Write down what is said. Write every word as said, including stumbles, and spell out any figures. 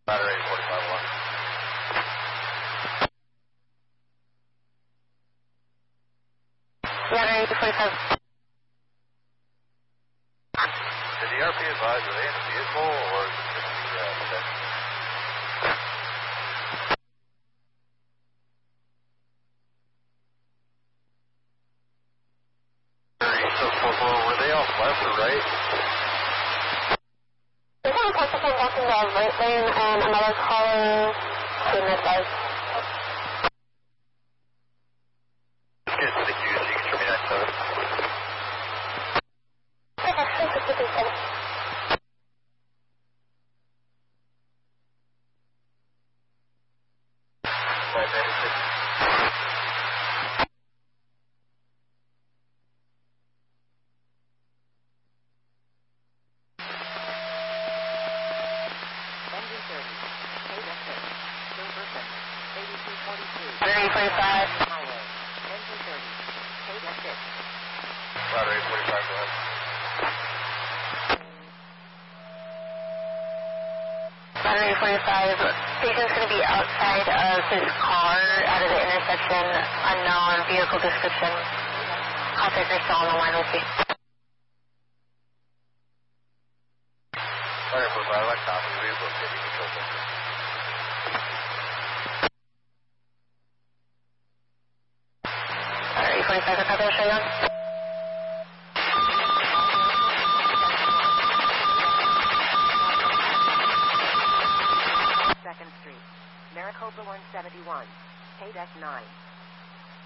Battery forty-five one. Battery forty-five. Did the R P advise, are they in the vehicle or is it just the uh, pedestrian? So, for, for, were they off left or right? There's one participant walking the right lane and another caller to midsize. Let's get to the queue so you can show me nine seven. Okay, thank you, thank you. Five ninety-six. Battery forty-five. Battery forty-five, go ahead. Battery forty-five. Station's going to be outside of his car, out of the intersection, unknown vehicle description. Contact are still on the line with you. Battery forty-five, I copy. We will get you control center. Battery forty-five, copy, I'll show you on. Second Street, Maricopa one seventy-one, K D E C nine.